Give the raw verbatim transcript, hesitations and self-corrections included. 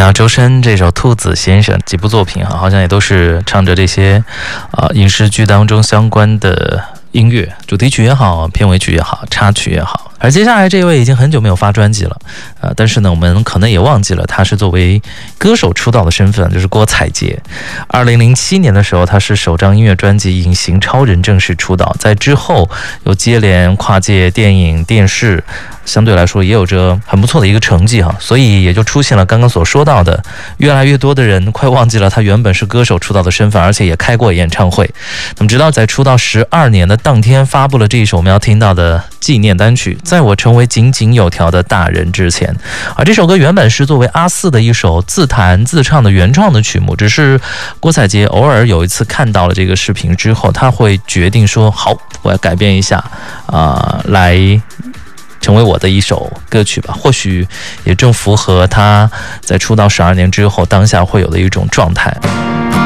到周深这首《兔子先生》，几部作品啊，好像也都是唱着这些啊、呃、影视剧当中相关的音乐，主题曲也好，片尾曲也好，插曲也好。而接下来这位已经很久没有发专辑了，呃，但是呢，我们可能也忘记了他是作为歌手出道的身份，就是郭采洁。二零零七年的时候，他是首张音乐专辑《隐形超人》正式出道，在之后又接连跨界电影、电视，相对来说也有着很不错的一个成绩哈，所以也就出现了刚刚所说到的，越来越多的人快忘记了他原本是歌手出道的身份，而且也开过演唱会。那么直到在出道十二年的当天，发布了这一首我们要听到的纪念单曲《在我成为井井有条的大人之前》。而这首歌原本是作为阿四的一首自弹自唱的原创的曲目，只是郭采洁偶尔有一次看到了这个视频之后，他会决定说好，我要改变一下啊、呃，来成为我的一首歌曲吧，或许也正符合他在出道十二年之后当下会有的一种状态。